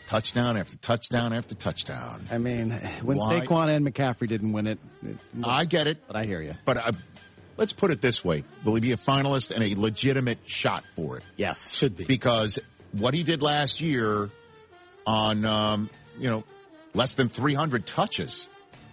touchdown after touchdown after touchdown. I mean, when Saquon and McCaffrey didn't win it, I get it. But I hear you. But let's put it this way. Will he be a finalist and a legitimate shot for it? Yes. Should be. Because what he did last year on, less than 300 touches.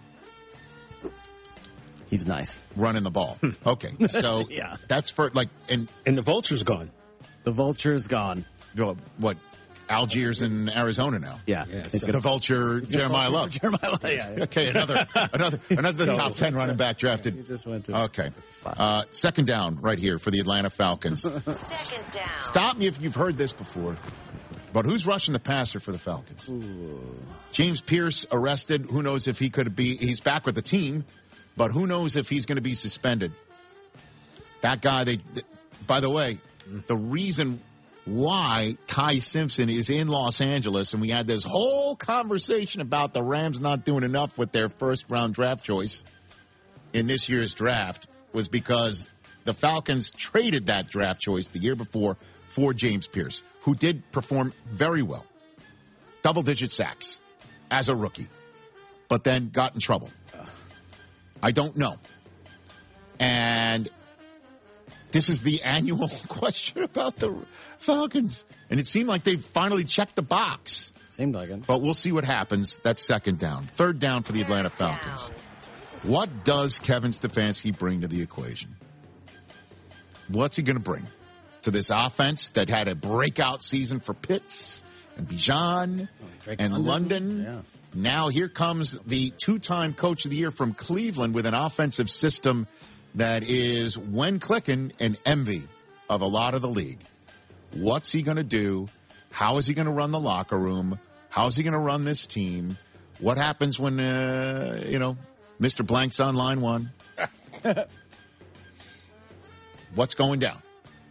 He's nice. Running the ball. Okay. So yeah. That's for and the Vulture's gone. The Vulture's gone. What? Algiers in Arizona now. Yeah. The Vulture, Jeremiah Love. Jeremiah Love. Yeah. Okay, another top 10 running back drafted. He just went to okay. Second down right here for the Atlanta Falcons. Second down. Stop me if you've heard this before. But who's rushing the passer for the Falcons? Ooh. James Pierce arrested. Who knows if he's back with the team, but who knows if he's going to be suspended. That guy, by the way, the reason why Kai Simpson is in Los Angeles, and we had this whole conversation about the Rams not doing enough with their first-round draft choice in this year's draft, was because the Falcons traded that draft choice the year before for James Pierce, who did perform very well. Double-digit sacks as a rookie, but then got in trouble. I don't know. And this is the annual question about the Falcons. And it seemed like they finally checked the box. Seemed like it. But we'll see what happens. That's second down. Third down for the Atlanta Falcons. What does Kevin Stefanski bring to the equation? What's he going to bring to this offense that had a breakout season for Pitts and Bijan and London? Yeah. Now here comes the two-time coach of the year from Cleveland with an offensive system that is, when clicking, an envy of a lot of the league. What's he going to do? How is he going to run the locker room? How is he going to run this team? What happens when, Mr. Blank's on line one? What's going down?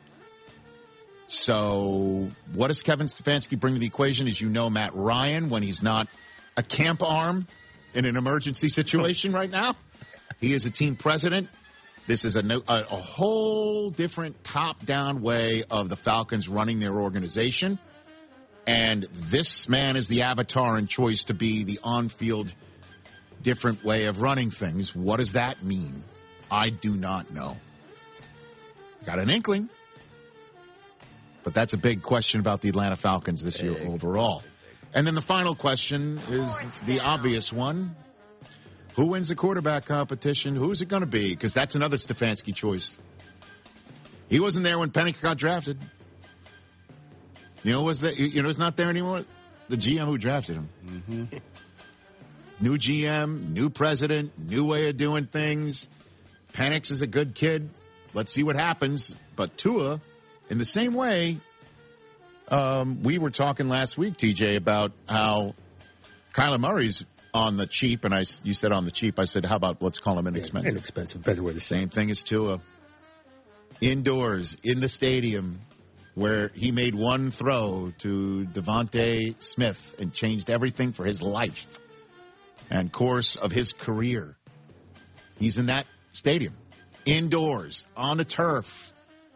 So what does Kevin Stefanski bring to the equation? As you know, Matt Ryan, when he's not a camp arm in an emergency situation right now, he is a team president. This is a whole different top-down way of the Falcons running their organization. And this man is the avatar and choice to be the on-field different way of running things. What does that mean? I do not know. Got an inkling. But that's a big question about the Atlanta Falcons this year overall. And then the final question is the obvious one. Who wins the quarterback competition? Who's it going to be? Because that's another Stefanski choice. He wasn't there when Penix got drafted. He's not there anymore? The GM who drafted him. Mm-hmm. New GM, new president, new way of doing things. Penix is a good kid. Let's see what happens. But Tua, in the same way, we were talking last week, TJ, about how Kyler Murray's on the cheap, and you said on the cheap. I said, how about let's call him inexpensive? Inexpensive, better way to say it. Same thing as Tua. Indoors, in the stadium, where he made one throw to Devontae Smith and changed everything for his life and course of his career. He's in that stadium, indoors, on the turf.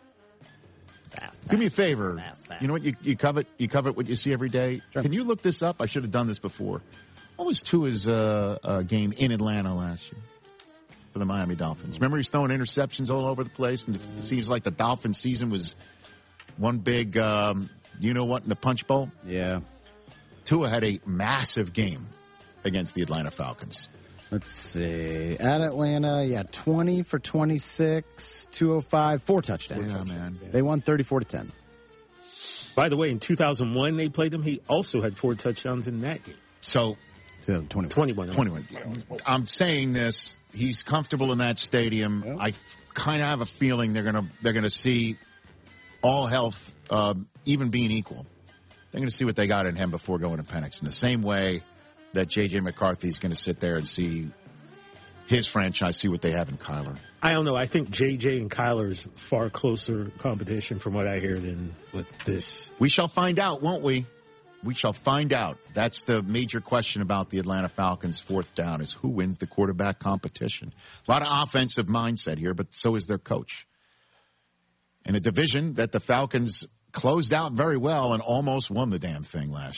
Do me a favor. You know what? You covet what you see every day. Sure. Can you look this up? I should have done this before. What was Tua's game in Atlanta last year for the Miami Dolphins? Remember he's throwing interceptions all over the place, and it seems like the Dolphin season was one big, in the punch bowl? Yeah. Tua had a massive game against the Atlanta Falcons. Let's see. At Atlanta, 20 for 26, 205, 4 touchdowns. Yeah, man. They won 34-10. By the way, in 2001 they played him. He also had 4 touchdowns in that game. So 21. I'm saying this. He's comfortable in that stadium. Yeah. I kind of have a feeling they're gonna see all health, even being equal. They're going to see what they got in him before going to Penix. In the same way that J.J. McCarthy is going to sit there and see his franchise, see what they have in Kyler. I don't know. I think J.J. and Kyler's far closer competition from what I hear than with this. We shall find out, won't we? We shall find out. That's the major question about the Atlanta Falcons' fourth down is who wins the quarterback competition. A lot of offensive mindset here, but so is their coach. In a division that the Falcons closed out very well and almost won the damn thing last year.